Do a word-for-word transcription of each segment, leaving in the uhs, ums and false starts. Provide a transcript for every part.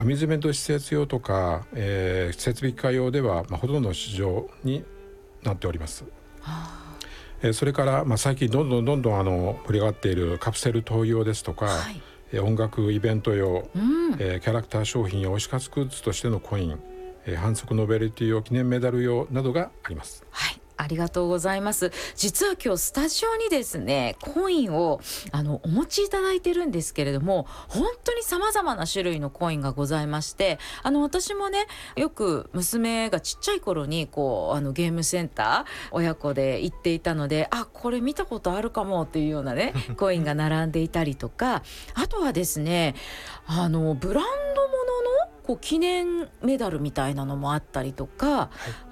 アミューズメント施設用とか、えー、設備機械用では、まあ、ほとんど市場になっております。はあえー、それから、まあ、最近どんどんどんどんあの盛り上がっているカプセルトイ用ですとか、はい、えー、音楽イベント用、うんえー、キャラクター商品や推し活グッズとしてのコイン、えー、反則ノベルティ用記念メダル用などがあります。 はい、ありがとうございます。実は今日スタジオにですねコインをあのお持ちいただいてるんですけれども、本当に様々な種類のコインがございまして、あの私もねよく娘がちっちゃい頃にこうあのゲームセンター親子で行っていたので、あこれ見たことあるかもっていうようなねコインが並んでいたりとか、あとはですねあのブランドもののこう記念メダルみたいなのもあったりとか、はい、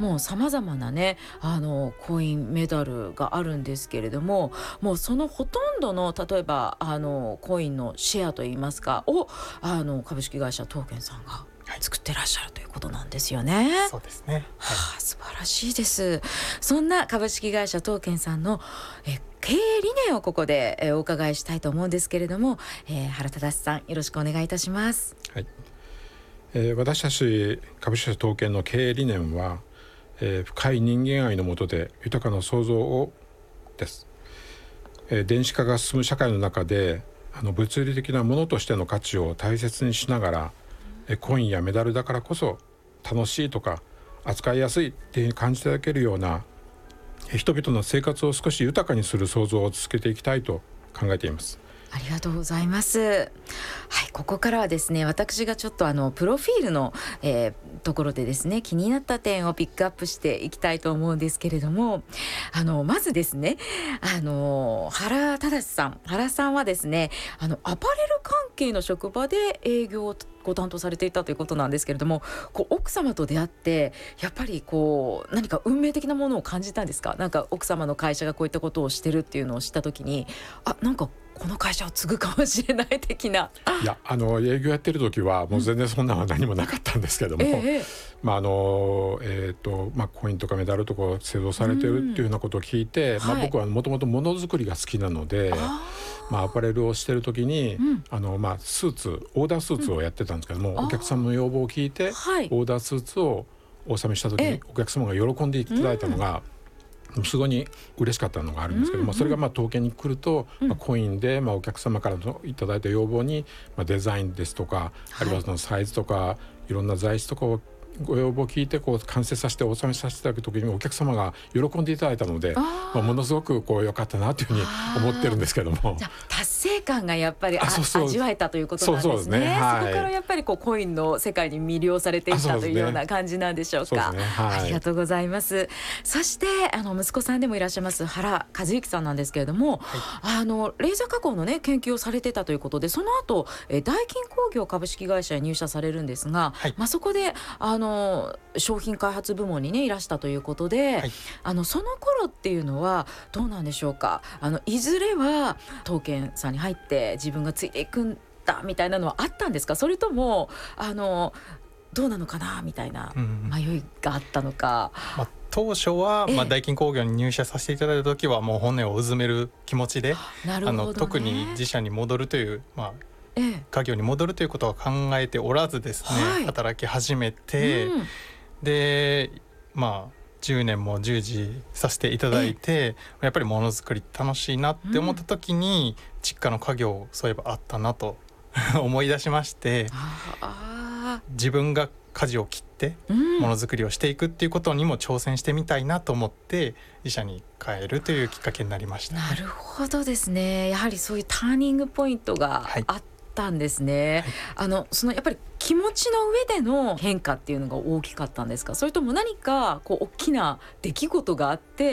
もうさまざまなねあのコインメダルがあるんですけれども、もうそのほとんどの例えばあのコインのシェアといいますかをあの株式会社トーケンさんが作ってらっしゃるということなんですよね。 はい、そうですね、はい、 はあ、素晴らしいです。そんな株式会社トーケンさんのえ経営理念をここでえお伺いしたいと思うんですけれども、えー、原忠さんよろしくお願いいたします。 はい、えー、私たち株式会社トーケンの経営理念は、えー、深い人間愛の下で豊かな創造をです。えー、電子化が進む社会の中であの物理的なものとしての価値を大切にしながら、えー、コインやメダルだからこそ楽しいとか扱いやすいっていうふうに感じていただけるような、えー、人々の生活を少し豊かにする創造を続けていきたいと考えています。 ありがとうございます。はい、ここからはですね私がちょっとあのプロフィールの、えー、ところでですね気になった点をピックアップしていきたいと思うんですけれども、あのまずですねあの原忠さん原さんはですねあのアパレル関係の職場で営業をご担当されていたということなんですけれども、こう奥様と出会ってやっぱりこう何か運命的なものを感じたんですか？なんか奥様の会社がこういったことをしてるっていうのを知った時に、あなんかこの会社を継ぐかもしれない的な。 いやあの営業やってる時はもう全然そんなのは何もなかったんですけども、うんええまああのえーとまあ、コインとかメダルとか製造されてるっていうようなことを聞いて、うんまあ、僕はもともとものづくりが好きなので、まあ、アパレルをしてる時に、うんあのまあ、スーツオーダースーツをやってたんですけども、うん、お客様の要望を聞いて、はい、オーダースーツをお納めした時にお客様が喜んでいただいたのが、うんすごい嬉しかったのがあるんですけども、うんうん、それがまあ統計に来ると、うんまあ、コインでまあお客様からのいただいた要望に、まあ、デザインですとか、はい、あるいはそのサイズとかいろんな材質とかをご要望を聞いてこう完成させてお納めさせていただくときにお客様が喜んでいただいたので、あ、まあ、ものすごくこう良かったなというふうに思ってるんですけども、 じゃ達成感がやっぱりあそうそう味わえたということなんですね。 そうそうですね、はい、 そこからやっぱりこうコインの世界に魅了されていったというような感じなんでしょうか。 ねはい、 ありがとうございます。そしてあの息子さんでもいらっしゃいます原和之さんなんですけれども、はい、あのレーザー加工の、ね、研究をされてたということで、その後えダイキン工業株式会社に入社されるんですが、はいまあ、そこであの商品開発部門に、ね、いらしたということで、はい、あのその頃っていうのはどうなんでしょうか。あのいずれはトーケンさんに入って自分がついていくんだみたいなのはあったんですか？それともあのどうなのかなみたいな迷いがあったのか、 うんまあ、当初は、まあ、ダイキン工業に入社させていただいた時はもう本音をうずめる気持ちで、 なるほどね、 あの特に自社に戻るという、まあ家業に戻るということは考えておらずですね、はい、働き始めて、うんでまあじゅうねんも従事させていただいて、やっぱりものづくり楽しいなって思った時に、うん、実家の家業そういえばあったなと思い出しまして、あ自分が舵を切ってものづくりをしていくっていうことにも挑戦してみたいなと思って自社に変えるというきっかけになりました。 なるほどですね。やはりそういうターニングポイントがあって、はいたんですね。はい、あのそのやっぱり気持ちの上での変化っていうのが大きかったんですか？それとも何かこう大きな出来事があって、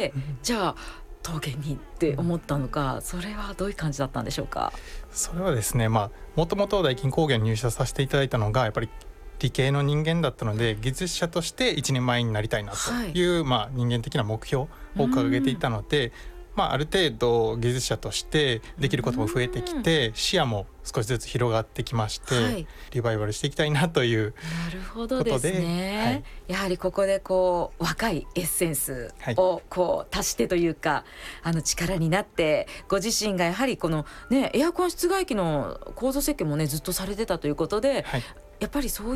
うん、じゃあ陶芸にって思ったのか、それはどういう感じだったんでしょうか？ それはですね、まあもともとダイキン工業に入社させていただいたのがやっぱり理系の人間だったので、技術者として一人前になりたいなという、はいまあ、人間的な目標を掲げていたので、まあ、ある程度技術者としてできることも増えてきて、視野も少しずつ広がってきまして、はい、リバイバルしていきたいなということで。 なるほどですね、はい、やはりここでこう若いエッセンスをこう足してというか、はい、あの力になってご自身がやはりこの、ね、エアコン室外機の構造設計も、ね、ずっとされてたということで、はいやっぱりそう